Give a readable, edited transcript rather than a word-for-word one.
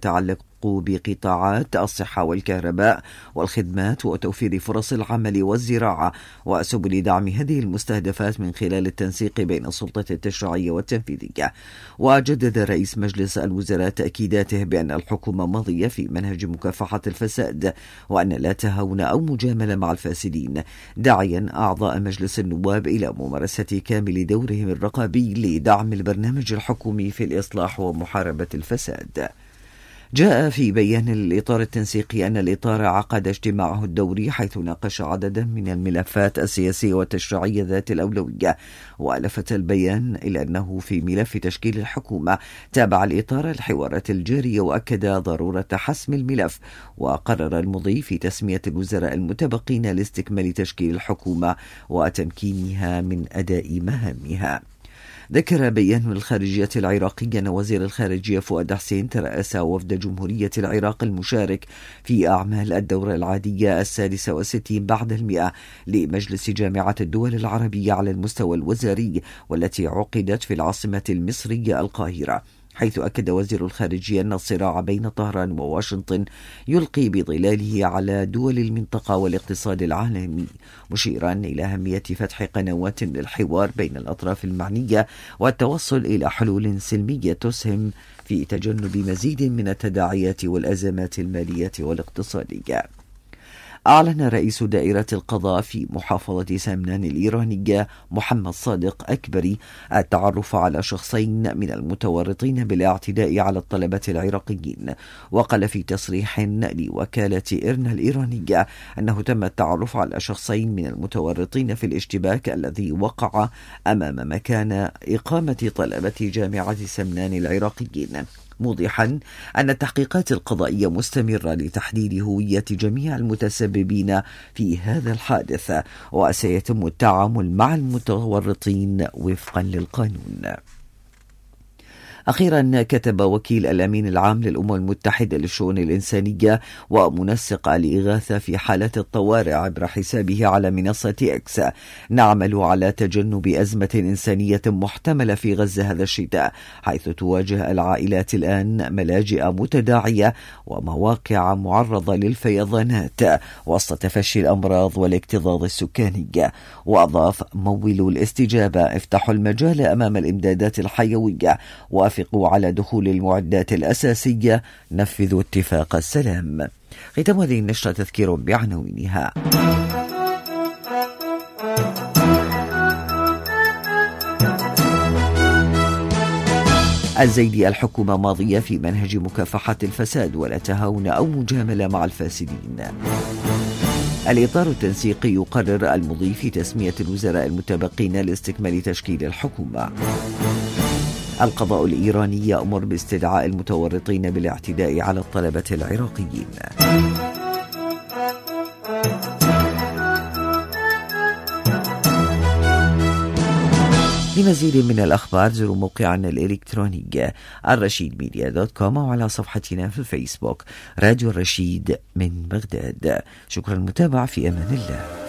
تتعلق بقطاعات الصحة والكهرباء والخدمات وتوفير فرص العمل والزراعة وسبل دعم هذه المستهدفات من خلال التنسيق بين السلطة التشريعية والتنفيذية. وجدد رئيس مجلس الوزراء تأكيداته بأن الحكومة ماضية في منهج مكافحة الفساد وأن لا تهاون أو مجاملة مع الفاسدين، داعيا أعضاء مجلس النواب إلى ممارسة كامل دورهم الرقابي لدعم البرنامج الحكومي في الإصلاح ومحاربة الفساد. جاء في بيان الإطار التنسيقي أن الإطار عقد اجتماعه الدوري حيث ناقش عددا من الملفات السياسية والتشريعية ذات الأولوية. ولفت البيان إلى أنه في ملف تشكيل الحكومة تابع الإطار الحوارات الجارية وأكد ضرورة حسم الملف، وقرر المضي في تسمية الوزراء المتبقين لاستكمال تشكيل الحكومة وتمكينها من أداء مهامها. ذكر بيان الخارجية العراقي أن وزير الخارجية فؤاد حسين ترأس وفد جمهورية العراق المشارك في أعمال الدورة العادية 66 بعد 100 لمجلس جامعة الدول العربية على المستوى الوزاري، والتي عقدت في العاصمة المصرية القاهرة، حيث أكد وزير الخارجية أن الصراع بين طهران وواشنطن يلقي بظلاله على دول المنطقة والاقتصاد العالمي، مشيرا إلى أهمية فتح قنوات للحوار بين الأطراف المعنية والتوصل إلى حلول سلمية تسهم في تجنب مزيد من التداعيات والأزمات المالية والاقتصادية. أعلن رئيس دائرة القضاء في محافظة سمنان الإيرانية محمد صادق أكبري التعرف على شخصين من المتورطين بالاعتداء على الطلبة العراقيين. وقال في تصريح لوكالة إيرنا الإيرانية أنه تم التعرف على شخصين من المتورطين في الاشتباك الذي وقع أمام مكان إقامة طلبة جامعة سمنان العراقيين، موضحا أن التحقيقات القضائية مستمرة لتحديد هوية جميع المتسببين في هذا الحادث، وسيتم التعامل مع المتورطين وفقا للقانون. أخيرا، كتب وكيل الأمين العام للأمم المتحدة للشؤون الإنسانية ومنسق الإغاثة في حالة الطوارئ عبر حسابه على منصة إكس: نعمل على تجنب أزمة إنسانية محتملة في غزة هذا الشتاء، حيث تواجه العائلات الآن ملاجئ متداعية ومواقع معرضة للفيضانات وسط تفشي الأمراض والاكتظاظ السكاني. وأضاف: مولوا الاستجابة، افتحوا المجال أمام الإمدادات الحيوية، وافقوا على دخول المعدات الأساسية، نفذوا اتفاق السلام. ختام هذه النشرة تذكير بعناوينها. الزيدي: الحكومة ماضية في منهج مكافحة الفساد ولا تهاون أو مجاملة مع الفاسدين. الإطار التنسيقي يقرر المضي في تسمية الوزراء المتبقين لاستكمال تشكيل الحكومة. القضاء الإيراني يأمر باستدعاء المتورطين بالاعتداء على الطلبة العراقيين. لمزيد من الأخبار زوروا موقعنا الإلكتروني الرشيدميديا.com وعلى صفحتنا في الفيسبوك راديو الرشيد من بغداد. شكرا للمتابعة، في أمان الله.